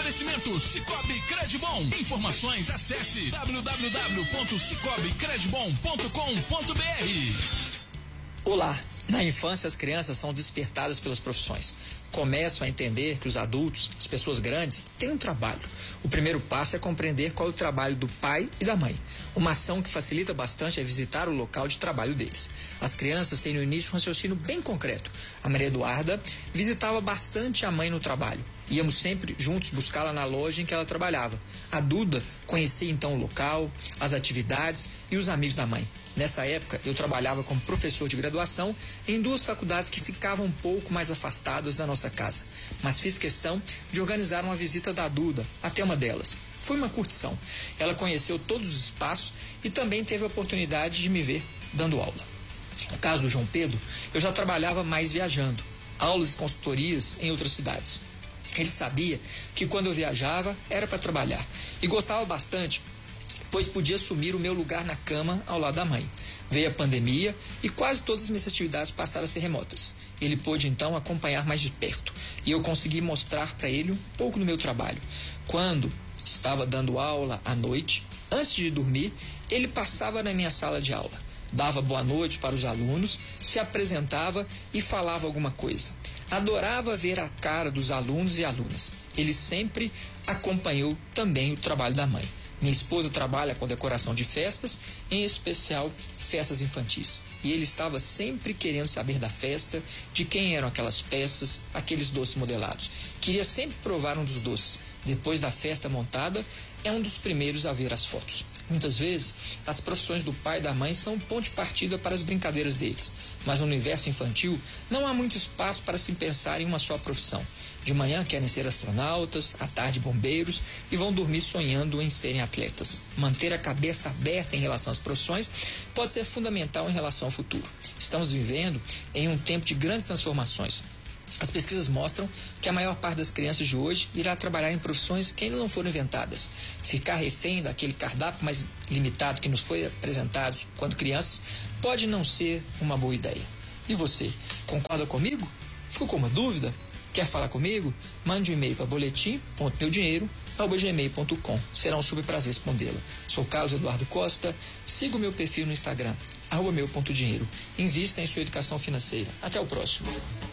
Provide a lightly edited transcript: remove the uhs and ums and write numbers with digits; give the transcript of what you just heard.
Oferecimento Cicobi Credibom. Informações, acesse www.cicobicredibom.com.br. Olá! Na infância, as crianças são despertadas pelas profissões. Começam a entender que os adultos, as pessoas grandes, têm um trabalho. O primeiro passo é compreender qual é o trabalho do pai e da mãe. Uma ação que facilita bastante é visitar o local de trabalho deles. As crianças têm no início um raciocínio bem concreto. A Maria Eduarda visitava bastante a mãe no trabalho. Íamos sempre juntos buscá-la na loja em que ela trabalhava. A Duda conhecia então o local, as atividades e os amigos da mãe. Nessa época, eu trabalhava como professor de graduação em duas faculdades que ficavam um pouco mais afastadas da nossa casa. Mas fiz questão de organizar uma visita da Duda até uma delas. Foi uma curtição. Ela conheceu todos os espaços e também teve a oportunidade de me ver dando aula. No caso do João Pedro, eu já trabalhava mais viajando, aulas e consultorias em outras cidades. Ele sabia que quando eu viajava era para trabalhar e gostava bastante, pois podia assumir o meu lugar na cama ao lado da mãe. Veio a pandemia e quase todas as minhas atividades passaram a ser remotas. Ele pôde então acompanhar mais de perto e eu consegui mostrar para ele um pouco do meu trabalho. Quando estava dando aula à noite, antes de dormir, ele passava na minha sala de aula, dava boa noite para os alunos, se apresentava e falava alguma coisa. Adorava ver a cara dos alunos e alunas. Ele sempre acompanhou também o trabalho da mãe. Minha esposa trabalha com decoração de festas, em especial festas infantis. E ele estava sempre querendo saber da festa, de quem eram aquelas peças, aqueles doces modelados. Queria sempre provar um dos doces. Depois da festa montada, é um dos primeiros a ver as fotos. Muitas vezes, as profissões do pai e da mãe são um ponto de partida para as brincadeiras deles. Mas no universo infantil, não há muito espaço para se pensar em uma só profissão. De manhã querem ser astronautas, à tarde bombeiros e vão dormir sonhando em serem atletas. Manter a cabeça aberta em relação às profissões pode ser fundamental em relação ao futuro. Estamos vivendo em um tempo de grandes transformações. As pesquisas mostram que a maior parte das crianças de hoje irá trabalhar em profissões que ainda não foram inventadas. Ficar refém daquele cardápio mais limitado que nos foi apresentado quando crianças pode não ser uma boa ideia. E você, concorda comigo? Ficou com uma dúvida? Quer falar comigo? Mande um e-mail para boletim.meudinheiro@gmail.com. Será um super prazer respondê-la. Sou Carlos Eduardo Costa. Siga o meu perfil no Instagram, @meu.dinheiro. Invista em sua educação financeira. Até o próximo.